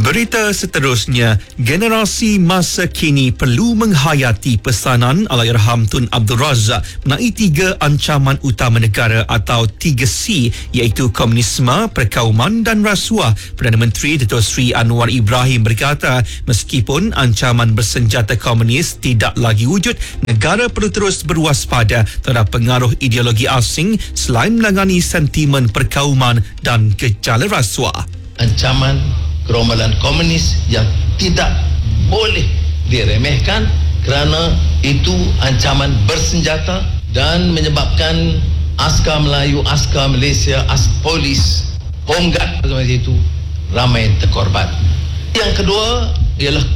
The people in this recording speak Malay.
Berita seterusnya, generasi masa kini perlu menghayati pesanan Allahyarham Tun Abdul Razak mengenai 3 ancaman utama negara atau 3C, iaitu komunisme, perkauman dan rasuah. Perdana Menteri Dato' Sri Anwar Ibrahim berkata, meskipun ancaman bersenjata komunis tidak lagi wujud, negara perlu terus berwaspada terhadap pengaruh ideologi asing selain menangani sentimen perkauman dan gejala rasuah. Ancaman gerombolan komunis yang tidak boleh diremehkan kerana itu ancaman bersenjata dan menyebabkan askar Melayu, askar Malaysia, polis, Home Guard itu ramai terkorban. Yang kedua ialah